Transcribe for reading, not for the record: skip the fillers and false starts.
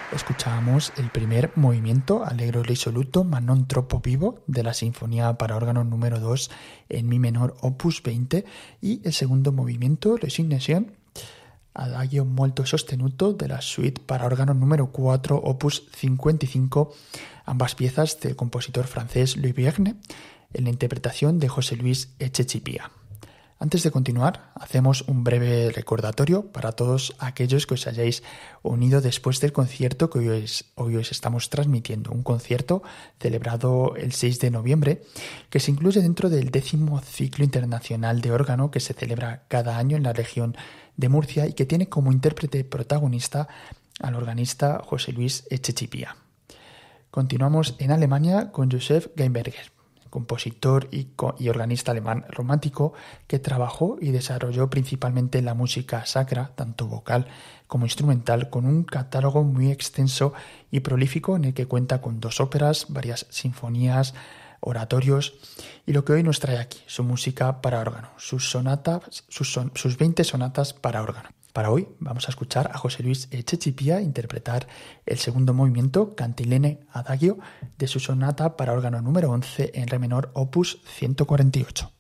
Escuchábamos el primer movimiento, Allegro risoluto ma non troppo vivo, de la Sinfonía para órgano número 2 en mi menor opus 20, y el segundo movimiento, Resignation, Adagio molto sostenuto, de la suite para órgano número 4 opus 55, ambas piezas del compositor francés Louis Vierne, en la interpretación de José Luis Echechipía. Antes de continuar, hacemos un breve recordatorio para todos aquellos que os hayáis unido después del concierto que hoy os estamos transmitiendo. Un concierto celebrado el 6 de noviembre que se incluye dentro del 10º ciclo internacional de órgano que se celebra cada año en la región de Murcia y que tiene como intérprete protagonista al organista José Luis Echechipía. Continuamos en Alemania con Joseph Gaimberger, compositor y organista alemán romántico que trabajó y desarrolló principalmente la música sacra, tanto vocal como instrumental, con un catálogo muy extenso y prolífico en el que cuenta con 2 óperas, varias sinfonías, oratorios y lo que hoy nos trae aquí, su música para órgano, sus 20 sonatas para órgano. Para hoy vamos a escuchar a José Luis Echechipía interpretar el segundo movimiento, Cantilene Adagio, de su sonata para órgano número 11 en re menor, opus 148.